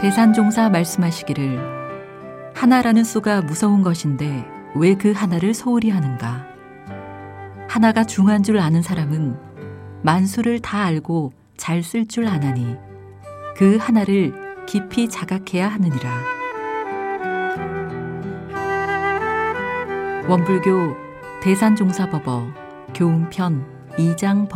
대산종사 말씀하시기를 하나라는 수가 무서운 것인데 왜 그 하나를 소홀히 하는가. 하나가 중한 줄 아는 사람은 만수를 다 알고 잘 쓸 줄 아나니 그 하나를 깊이 자각해야 하느니라. 원불교 대산종사법어 교훈편 2장